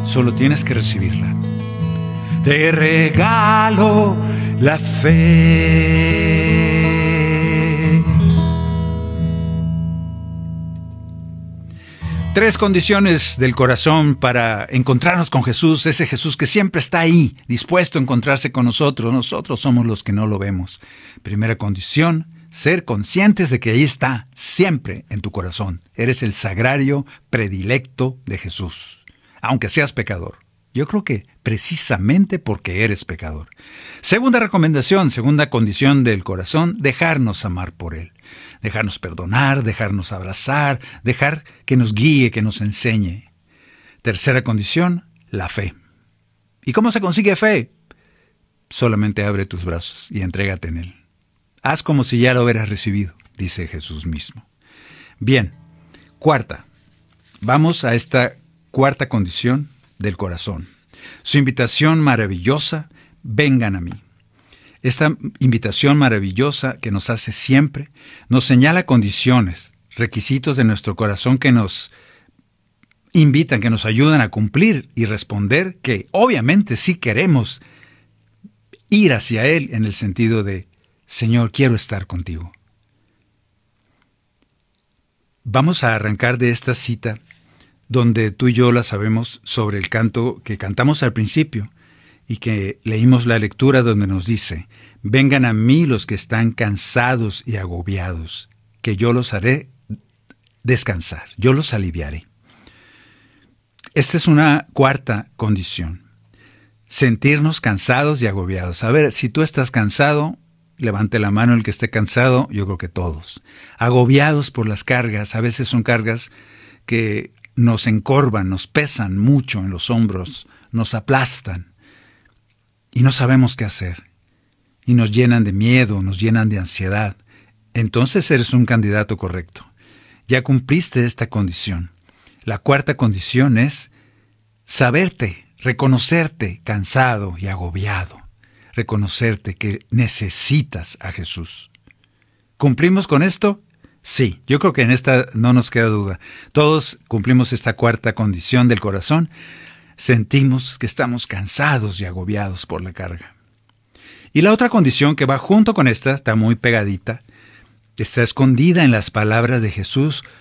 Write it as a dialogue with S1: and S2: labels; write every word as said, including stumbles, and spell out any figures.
S1: Solo tienes que recibirla. Te regalo la fe. Tres condiciones del corazón para encontrarnos con Jesús, ese Jesús que siempre está ahí, dispuesto a encontrarse con nosotros. Nosotros somos los que no lo vemos. Primera condición, ser conscientes de que ahí está, siempre en tu corazón. Eres el sagrario predilecto de Jesús, aunque seas pecador. Yo creo que precisamente porque eres pecador. Segunda recomendación, segunda condición del corazón, dejarnos amar por Él. Dejarnos perdonar, dejarnos abrazar, dejar que nos guíe, que nos enseñe. Tercera condición, la fe. ¿Y cómo se consigue fe? Solamente abre tus brazos y entrégate en Él. Haz como si ya lo hubieras recibido, dice Jesús mismo. Bien, cuarta. Vamos a esta cuarta condición del corazón. Su invitación maravillosa, vengan a mí. Esta invitación maravillosa que nos hace siempre, nos señala condiciones, requisitos de nuestro corazón que nos invitan, que nos ayudan a cumplir y responder que obviamente sí queremos ir hacia Él en el sentido de, Señor, quiero estar contigo. Vamos a arrancar de esta cita donde tú y yo la sabemos sobre el canto que cantamos al principio y que leímos la lectura donde nos dice, vengan a mí los que están cansados y agobiados, que yo los haré descansar, yo los aliviaré. Esta es una cuarta condición, sentirnos cansados y agobiados. A ver, si tú estás cansado, levante la mano el que esté cansado, yo creo que todos. Agobiados por las cargas, a veces son cargas que nos encorvan, nos pesan mucho en los hombros, nos aplastan y no sabemos qué hacer. Y nos llenan de miedo, nos llenan de ansiedad. Entonces eres un candidato correcto. Ya cumpliste esta condición. La cuarta condición es saberte, reconocerte cansado y agobiado. Reconocerte que necesitas a Jesús. ¿Cumplimos con esto? Sí, yo creo que en esta no nos queda duda. Todos cumplimos esta cuarta condición del corazón. Sentimos que estamos cansados y agobiados por la carga. Y la otra condición que va junto con esta, está muy pegadita, está escondida en las palabras de Jesús